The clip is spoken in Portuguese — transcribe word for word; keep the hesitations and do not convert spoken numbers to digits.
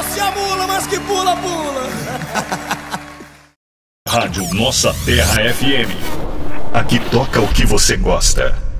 Doce a mula, mas que pula, pula. Rádio Nossa Terra F M. Aqui toca o que você gosta.